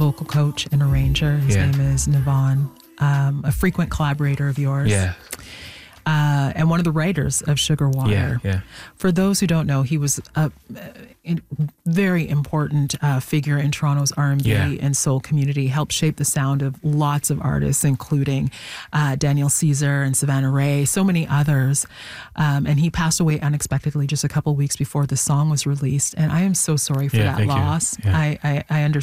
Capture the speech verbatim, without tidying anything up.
vocal coach and arranger. His Yeah. name is Navon, um, a frequent collaborator of yours. Yeah. Uh, and one of the writers of Sugar Water. Yeah, yeah. For those who don't know, he was a, a very important uh, figure in Toronto's R and B Yeah. and soul community. Helped shape the sound of lots of artists, including uh, Daniel Caesar and Savannah Ray, so many others. Um, and he passed away unexpectedly just a couple weeks before the song was released. And I am so sorry for Yeah, that thank you. loss. Yeah. I, I, I understand.